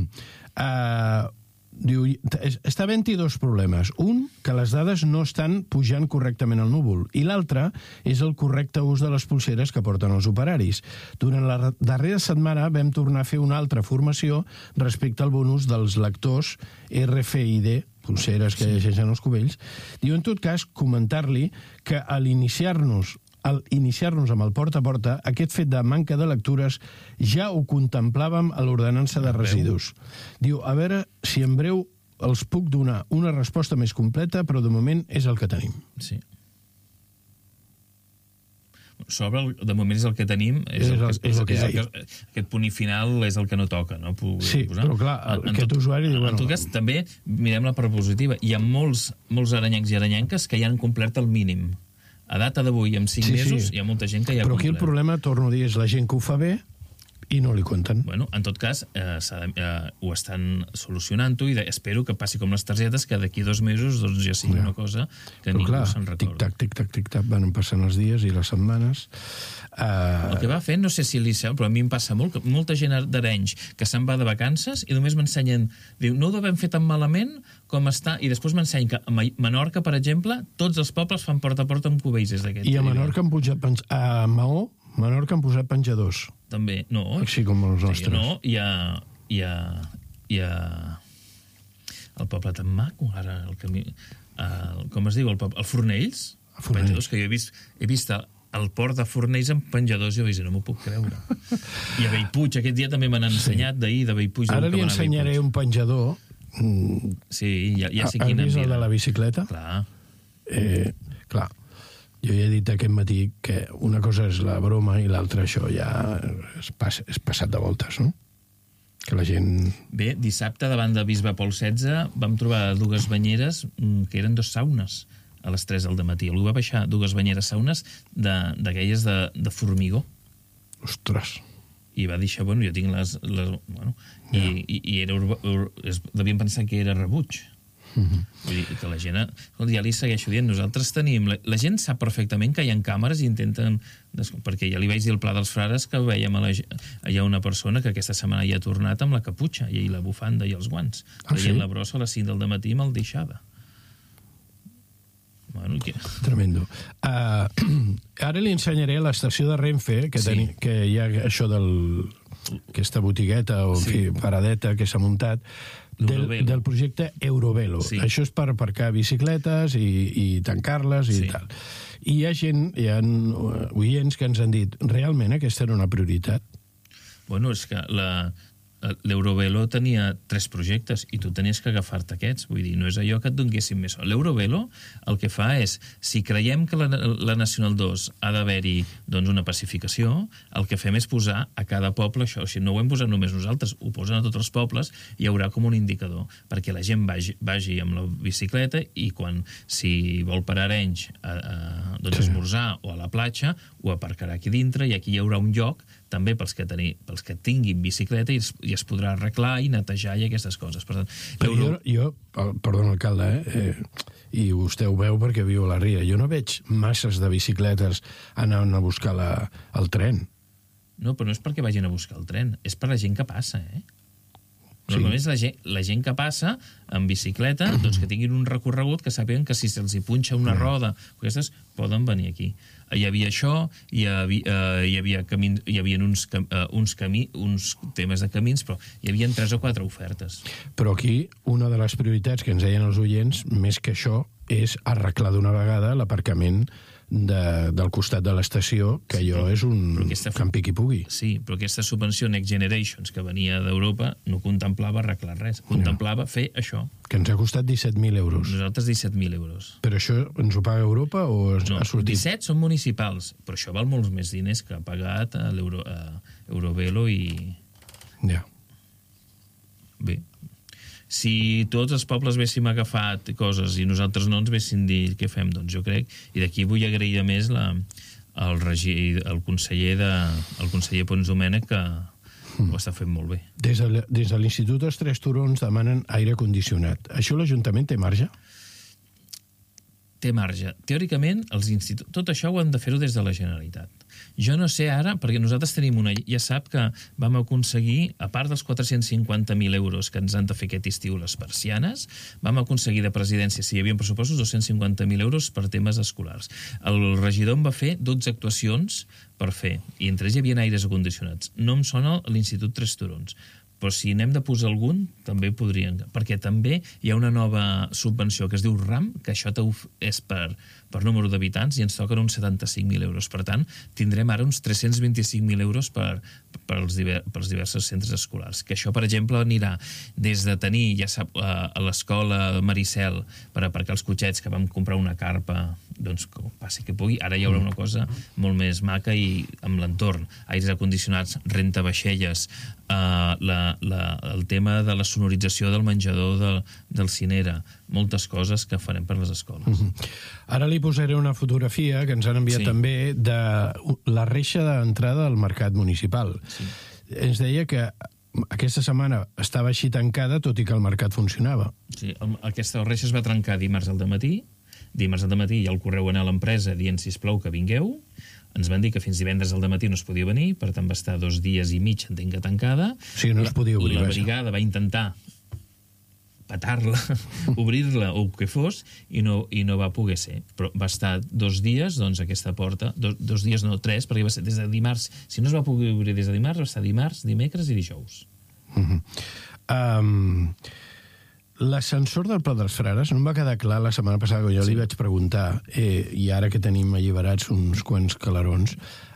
està havent-hi 2 problemes. Un, que les dades no estan pujant correctament al núvol, i l'altre és el correcte ús de les polseres que porten els operaris. Durant la darrera setmana vam tornar a fer una altra formació respecte al bon ús dels lectors RFID, polseres que llegeixen els cubells. Diu, en tot cas, comentar-li que al iniciar-nos amb el porta a porta, aquest fet de manca de lectures ja ho contemplàvem a l'ordenança de residus. Diu, a veure si en breu els puc donar una resposta més completa, però de moment és el que tenim. Sí. De moment és el que tenim, aquest punt i final és el que no toca, no? Sí, però clar, aquest usuari... En tot cas, també mirem la part positiva. Hi ha molts aranyencs i aranyenques que ja han complert el mínim. A data d'avui, en 5 mesos, hi ha molta gent que ja ha complert. Però aquí el problema, torno a dir, és la gent que ho fa bé i no li compten. Bueno, en tot cas, ho estan solucionant-ho i espero que passi com les targetes, que d'aquí 2 mesos doncs ja sigui una cosa que ningú se'n recorda. Tic-tac, tic-tac, van passant els dies i les setmanes. El que va fent, no sé si li seu, però a mi em passa molt, que molta gent d'Arenys que se'n va de vacances i només m'ensenyen, diu, no ho devem fer tan malament com està, i després m'ensenyen que a Menorca, per exemple, tots els pobles fan porta a porta amb cubells des d'aquest. I a Menorca han pujat, a Maó, Menorca han posat penjadors. També, no. Així com els nostres. No, hi ha el poble tan maco, ara, com es diu, el Fornells, penjadors, que jo he vist el port de Fornells amb penjadors, jo vaig dir, no m'ho puc creure. I a Bellpuig, aquest dia també m'han ensenyat d'ahir de Bellpuig. Ara li ensenyaré un penjador Sí, ja sé Has quina vist el mira. de la bicicleta? Clar. Clar, jo ja he dit aquest matí que una cosa és la broma i l'altra això ja és passat de voltes, no? Que la gent... Bé, dissabte, davant de Bisbe Pol XVI, vam trobar 2 banyeres que eren 2 saunes a les 3 del matí. Algú va baixar 2 banyeres saunes d'aquelles de formigó. Ostres. I va dir, bueno, jo tinc les bueno, i era devien pensar que era rebuig. Vull dir que la gent... Ja li segueixo dient, nosaltres tenim... La gent sap perfectament que hi ha càmeres i intenten... Perquè ja li vaig dir al Pla dels Frares que veiem hi ha una persona que aquesta setmana ja ha tornat amb la caputxa i la bufanda i els guants. Traient la brossa a les 5 del matí mal deixada. Bueno, què? Tremendo. Ara li ensenyaré l'estació de Renfe, que hi ha això aquesta botigueta o en fi, paradeta que s'ha muntat del projecte Eurovelo. Sí. Això és per aparcar bicicletes i tancar-les i tal. I hi ha oients que ens han dit realment aquesta era una prioritat? Bueno, és que l'Eurovelo tenia 3 projectes i tu tenies que agafar-te aquests. Vull dir, no és allò que et donguessin més. L'Eurovelo el que fa és, si creiem que la Nacional 2 ha d'haver-hi una pacificació, el que fem és posar a cada poble això. O sigui, no ho hem posat només nosaltres, ho posen a tots els pobles i hi haurà com un indicador perquè la gent vagi amb la bicicleta i si vol per Arenys esmorzar o a la platja, ho aparcarà aquí dintre i aquí hi haurà un lloc també pels que tinguin bicicleta i es podrà arreglar i netejar i aquestes coses. Per tant, jo, perdona, alcalde, i vostè ho veu perquè viu a la Ria, jo no veig masses de bicicletes anant a buscar el tren. No, però no és perquè vagin a buscar el tren, és per la gent que passa, Normalment és la gent que passa en bicicleta, que tinguin un recorregut que sàpiguen que si se'ls hi punxa una roda, aquestes poden venir aquí. Hi havia això, hi havia uns temes de camins, però hi havia 3 o 4 ofertes. Però aquí, una de les prioritats que ens deien els oients, més que això, és arreglar d'una vegada l'aparcament del costat de l'estació, que allò és un camp piqui-pugui. Sí, però aquesta subvenció Next Generations que venia d'Europa no contemplava arreglar res, contemplava fer això. Que ens ha costat 17.000 euros. Nosaltres 17.000 euros. Però això ens ho paga Europa o ha sortit? 17 són municipals, però això val molts més diners que ha pagat Eurovelo i... Ja. Bé. Si tots els pobles haguéssim agafat coses i nosaltres no ens haguéssim dit què fem, doncs jo crec, i d'aquí vull agrair a més el conseller Pons Domènech que ho està fent molt bé. Des de l'Institut dels Tres Turons demanen aire condicionat. Això l'Ajuntament té marge? Té marge. Teòricament, tot això ho han de fer-ho des de la Generalitat. Jo no sé ara, perquè nosaltres tenim ja sap que vam aconseguir, a part dels 450.000 euros que ens han de fer aquest estiu les persianes, vam aconseguir de presidència, si hi havia pressupostos, 250.000 euros per temes escolars. El regidor em va fer 12 actuacions per fer, i entre ells hi havia aires acondicionats. No em sona l'Institut Tres Turons, però si n'hem de posar algun, també podrien. Perquè també hi ha una nova subvenció que es diu RAM, que això és per número d'habitants i ens toquen uns 75.000 euros. Per tant, tindrem ara uns 325.000 euros pels diversos centres escolars. Que això, per exemple, anirà des de tenir, ja sap, a l'escola Maricel per aparcar els cotxets, que vam comprar una carpa, doncs que passi que pugui. Ara hi haurà una cosa molt més maca i amb l'entorn. Aires acondicionats, rentavaixelles, el tema de la sonorització del menjador del Cinera, moltes coses que farem per les escoles. Ara li posaré una fotografia que ens han enviat també de la reixa d'entrada al mercat municipal. Ens deia que aquesta setmana estava així tancada, tot i que el mercat funcionava. Sí, aquesta reixa es va trencar dimarts al dematí. Dimarts al dematí hi ha el correu a l'empresa dient, sisplau, que vingueu. Ens van dir que fins divendres al dematí no es podia venir, per tant va estar 2 dies i mig, entenc que tancada. Sí, no es podia obrir. La brigada va intentar petar-la, obrir-la o què fos, i no va poder ser. Però va estar 2 dies, doncs, aquesta porta, 2 dies no, 3, perquè va ser des de dimarts. Si no es va poder obrir des de dimarts, va estar dimarts, dimecres i dijous. L'ascensor del Pla dels Frares no em va quedar clar la setmana passada que jo li vaig preguntar, i ara que tenim alliberats uns quants calarons,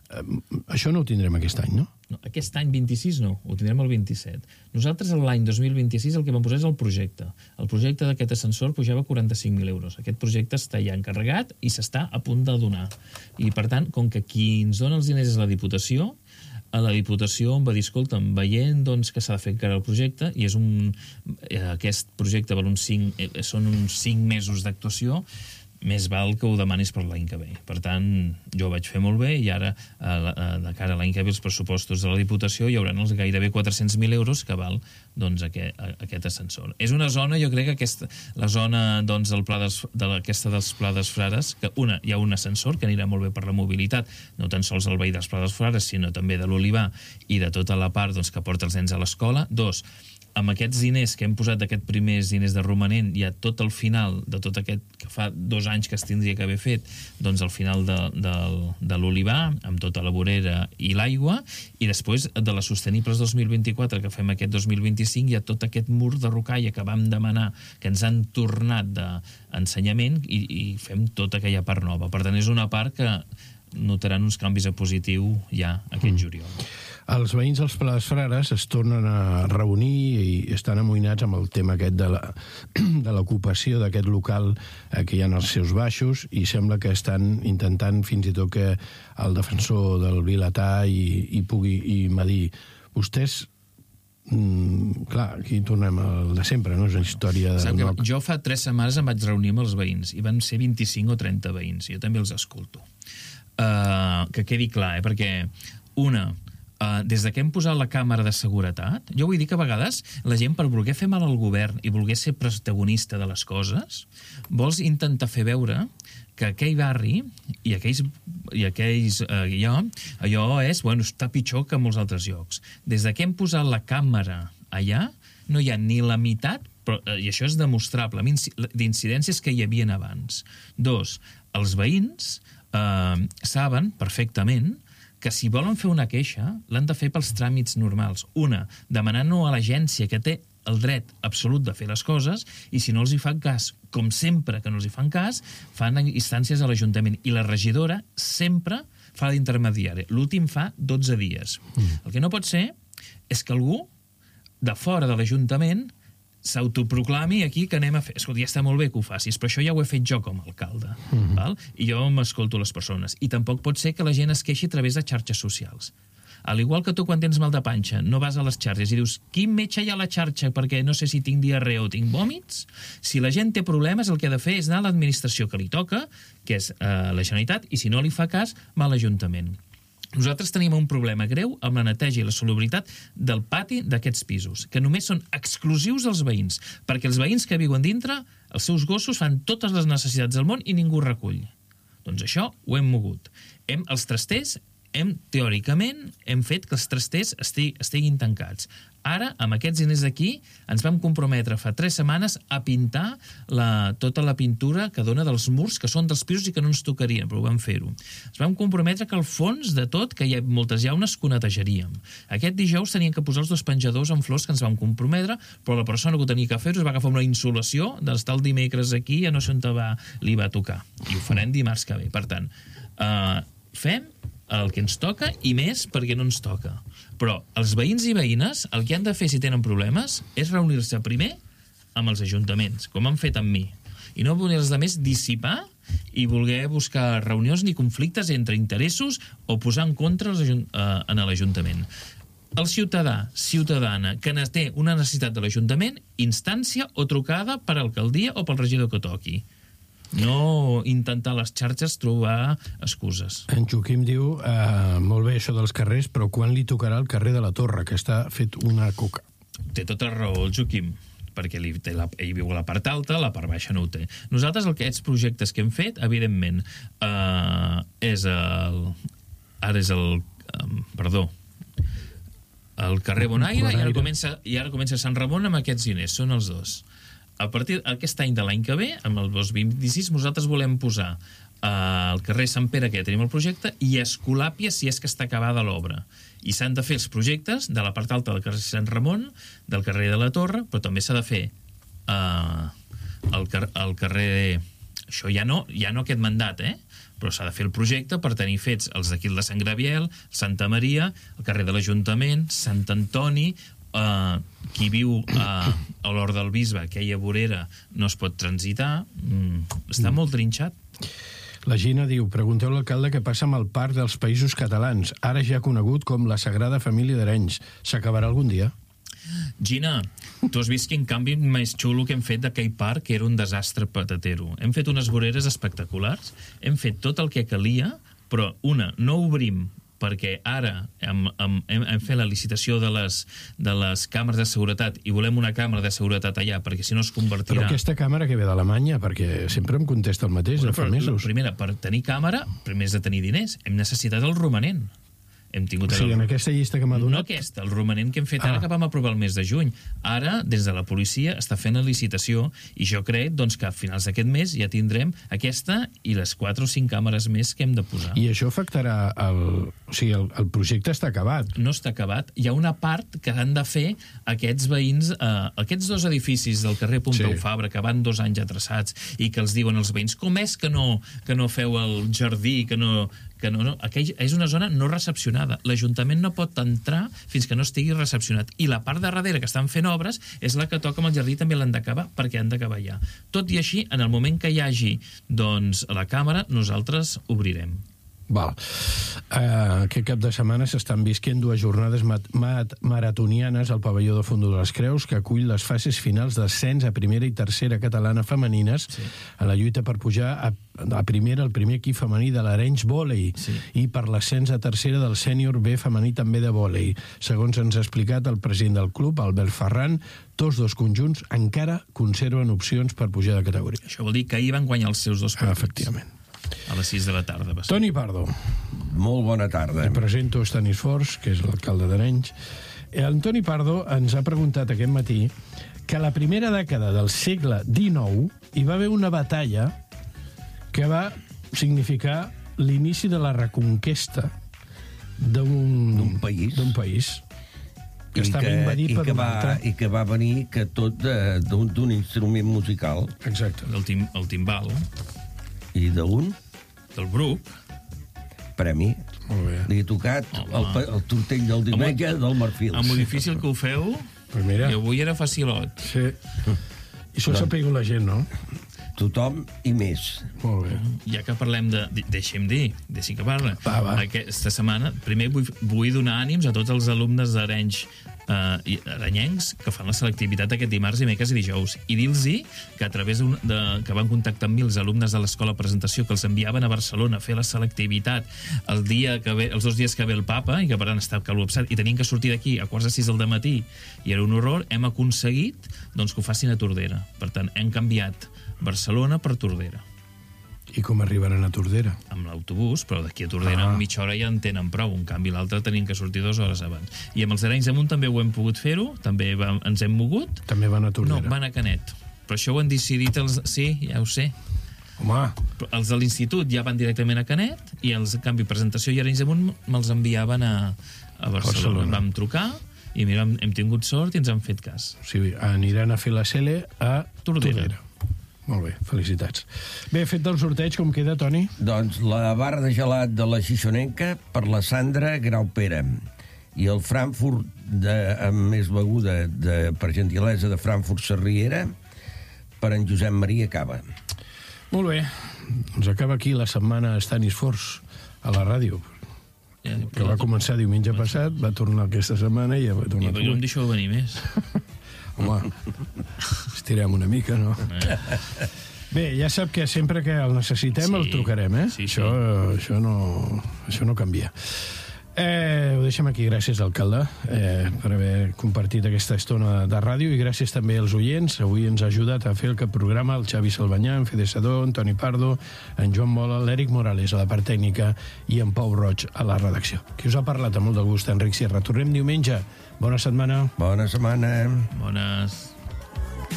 Això no ho tindrem aquest any, no? No, aquest any 26 no, ho tindrem el 27. Nosaltres l'any 2026 el que vam posar és el projecte. El projecte d'aquest ascensor pujava 45.000 euros. Aquest projecte està ja encarregat i s'està a punt de donar. I, per tant, com que qui ens dona els diners és la Diputació, a la Diputació em va dir, escolta'm, veient doncs, que s'ha de fer encara el projecte, i és aquest projecte val són uns 5 mesos d'actuació, més val que ho demanis per l'any que ve. Per tant, jo ho vaig fer molt bé i ara, de cara a l'any que ve, els pressupostos de la Diputació hi haurà els gairebé 400.000 euros que val doncs, aquest ascensor. És una zona, jo crec que la zona doncs, aquesta dels Pla dels Frares, que hi ha un ascensor que anirà molt bé per la mobilitat, no tan sols el veí dels Pla dels Frares, sinó també de l'Olivar i de tota la part doncs, que porta els nens a l'escola. 2, amb aquests diners que hem posat, aquests primers diners de romanent, hi ha tot el final de tot aquest, que fa 2 anys que es tindria que haver fet, doncs al final de l'Olivar, amb tota la vorera i l'aigua, i després de les sostenibles 2024, que fem aquest 2025, hi ha tot aquest mur de rocalla que vam demanar, que ens han tornat d'ensenyament, i fem tota aquella part nova. Per tant, és una part que notaran uns canvis a positiu ja aquest juliol. Els veïns dels Pla dels Frares es tornen a reunir i estan amoïnats amb el tema aquest de l'ocupació d'aquest local que hi ha als seus baixos, i sembla que estan intentant fins i tot que el defensor del Vilatà i m'ha dit, vostès clar, aquí tornem al de sempre, no? És una història de... Jo fa 3 setmanes em vaig reunir amb els veïns i van ser 25 o 30 veïns, jo també els escolto. Que quedi clar, perquè des que hem posat la càmera de seguretat, jo vull dir que a vegades la gent, per voler fer mal al govern i voler ser protagonista de les coses, vols intentar fer veure que aquell barri allò està pitjor que en molts altres llocs. Des que hem posat la càmera allà, no hi ha ni la meitat, i això és demostrable, d'incidències que hi havia abans. 2, els veïns saben perfectament que si volen fer una queixa, l'han de fer pels tràmits normals. 1, demanant-ho a l'agència que té el dret absolut de fer les coses, i si no els hi fan cas, com sempre que no els hi fan cas, fan instàncies a l'Ajuntament. I la regidora sempre fa d'intermediari. L'últim fa 12 dies. El que no pot ser és que algú de fora de l'Ajuntament s'autoproclami aquí que anem a fer... Escolta, ja està molt bé que ho facis, però això ja ho he fet jo com a alcalde. Val? I jo m'escolto les persones. I tampoc pot ser que la gent es queixi a través de xarxes socials. Al igual que tu, quan tens mal de panxa, no vas a les xarxes i dius, quin metge hi ha a la xarxa perquè no sé si tinc diarrea o tinc vòmits? Si la gent té problemes, el que ha de fer és anar a l'administració que li toca, que és la Generalitat, i si no li fa cas, va a l'Ajuntament. Nosaltres tenim un problema greu amb la neteja i la solubilitat del pati d'aquests pisos, que només són exclusius dels veïns, perquè els veïns que viuen dintre, els seus gossos fan totes les necessitats del món i ningú recull. Doncs això ho hem mogut. Els trasters, teòricament, hem fet que els trasters estiguin tancats. Ara, amb aquests diners d'aquí, ens vam comprometre fa 3 setmanes a pintar tota la pintura que dona dels murs, que són dels pisos i que no ens tocarien, però ho vam fer-ho. Ens vam comprometre que al fons de tot, que hi ha moltes llaunes, que ho netejaríem. Aquest dijous tenien que posar els 2 penjadors amb flors que ens vam comprometre, però la persona que ho tenia que fer-ho es va agafar una insolació d'estar el dimecres aquí i no sé on li va tocar. I ho farem dimarts que ve. Per tant, fem el que ens toca i més perquè no ens toca. Però els veïns i veïnes el que han de fer si tenen problemes és reunir-se primer amb els ajuntaments, com han fet amb mi. I no voler els altres dissipar i voler buscar reunions ni conflictes entre interessos o posar en contra en l'Ajuntament. El ciutadana, que té una necessitat de l'Ajuntament, instància o trucada per alcaldia o pel regidor que toqui. No intentar a les xarxes trobar excuses. En Joaquim diu, molt bé això dels carrers, però quan li tocarà el carrer de la Torre, que està fet una coca? Té tota raó el Joaquim, perquè ell viu a la part alta, la part baixa no ho té. Nosaltres aquests projectes que hem fet, evidentment, el carrer Bonaire, i ara comença Sant Ramon amb aquests diners, són els 2. A partir d'aquest any de l'any que ve, amb el 2026, nosaltres volem posar al carrer Sant Pere, que ja tenim el projecte, i Escolàpia, si és que està acabada l'obra. I s'han de fer els projectes de la part alta del carrer Sant Ramon, del carrer de la Torre, però també s'ha de fer el carrer això ja no aquest mandat, però s'ha de fer el projecte per tenir fets els d'aquí de Sant Gabriel, Santa Maria, el carrer de l'Ajuntament, Sant Antoni, qui viu a l'Hort del Bisbe, aquella vorera no es pot transitar, està molt trinxat. La Gina diu, pregunteu a l'alcalde què passa amb el Parc dels Països Catalans, ara ja conegut com la Sagrada Família d'Arenys. S'acabarà algun dia? Gina, tu has vist quin canvi més xulo que hem fet d'aquell parc, que era un desastre patatero. Hem fet unes voreres espectaculars, hem fet tot el que calia, però no obrim, perquè ara hem fet la licitació de les càmeres de seguretat i volem una càmera de seguretat allà, perquè si no es convertirà... Però aquesta càmera que ve d'Alemanya, perquè sempre em contesta el mateix, de fa mesos. Primera, per tenir càmera, primer has de tenir diners. Hem necessitat el romanent. Hem tingut en aquesta llista que m'ha donat... No aquesta, el romanent que hem fet ara, que vam aprovar el mes de juny. Ara, des de la policia, està fent la licitació i jo crec que a finals d'aquest mes ja tindrem aquesta i les 4 o 5 càmeres més que hem de posar. I això afectarà O sigui, el projecte està acabat. No està acabat. Hi ha una part que han de fer aquests veïns, aquests 2 edificis del carrer Pompeu Fabra, que van 2 anys atrasats i que els diuen els veïns, com és que no feu el jardí, que no... Aquell és una zona no recepcionada. L'Ajuntament no pot entrar fins que no estigui recepcionat. I la part de darrere, que estan fent obres, és la que toca amb el jardí, també l'han d'acabar, perquè han d'acabar ja. Tot i així, en el moment que hi hagi la càmera, nosaltres obrirem. Val. Aquest cap de setmana s'estan visquent 2 jornades maratonianes al pavelló de Fondó de les Creus, que acull les fases finals d'ascens a primera i tercera catalana femenines en la lluita per pujar a primera el primer equip femení de l'Arenys Vòlei i per l'ascens a tercera del sènior B femení també de vòlei. Segons ens ha explicat el president del club, Albert Ferran, tots 2 conjunts encara conserven opcions per pujar de categoria. Això vol dir que ahir van guanyar els seus 2 partits. Efectivament. A les 6 de la tarda. Toni Pardo. Molt bona tarda. Em presento Stanis Fors, que és l'alcalde d'Arenys. El Toni Pardo ens ha preguntat aquest matí que a la primera dècada del segle XIX hi va haver una batalla que va significar l'inici de la reconquesta d'un país que estava invadit per un altre. I que va venir tot d'un instrument musical. Exacte. El timbal. I d'un? Del Bruc. Premi. Molt bé. Li he tocat el tortell del diumenge del Marfil. Amb lo difícil que ho feu, pues mira. I avui era facilot. Sí. I això s'ha pegut la gent, no? Tothom i més. Molt bé. Ja que parlem deixem que parla. Aquesta setmana, primer vull donar ànims a tots els alumnes d'Arenys i arenyencs que fan la selectivitat aquest dimarts, dimecres i dijous, i dir-los que a través que van contactar amb mi els alumnes de l'Escola Presentació, que els enviaven a Barcelona a fer la selectivitat els 2 dies que ve el papa, i que per tant està calopsat, i tenien que sortir d'aquí a 4:45 del matí, i era un horror. Hem aconseguit que ho facin a Tordera. Per tant, hem canviat Barcelona per Tordera. I com arribaran a Tordera? Amb l'autobús, però d'aquí a Tordera en mitja hora ja en tenen prou. En canvi, l'altre tenien que sortir 2 hores abans. I amb els Arenys d'Amunt també ho hem pogut fer-ho, també ens hem mogut. També van a Tordera? No, van a Canet. Però això ho han decidit Sí, ja ho sé. Home! Els de l'institut ja van directament a Canet, i els, en canvi, Presentació i Arenys d'Amunt me'ls enviaven a Barcelona. Vam trucar, i mira, hem tingut sort i ens han fet cas. O sigui, aniran a fer la CL a Tordera. Molt bé, felicitats. Bé, fet el sorteig, com queda, Toni? Doncs la barra de gelat de la Xixonenca per la Sandra Graupera i el Frankfurt amb més beguda per gentilesa de Frankfurt Sarriera per en Josep Maria Cava. Molt bé, doncs acaba aquí la setmana Stanis Fors a la ràdio, que va començar diumenge passat, va tornar aquesta setmana i ja va tornar. I per què no em deixeu venir més? Home, estirem una mica, no? Bé, ja sap que sempre que el necessitem el trucarem, eh? Sí. Això no canvia. Ho deixem aquí, gràcies, alcalde, per haver compartit aquesta estona de ràdio, i gràcies també als oients. Avui ens ha ajudat a fer el programa el Xavi Salvanyà, en Fede Sadó, en Toni Pardo, en Joan Mola, l'Eric Morales a la part tècnica i en Pau Roig a la redacció. Qui us ha parlat amb molt de gust, Enric Sierra. Tornem diumenge. Bona setmana. Bona setmana. Bones.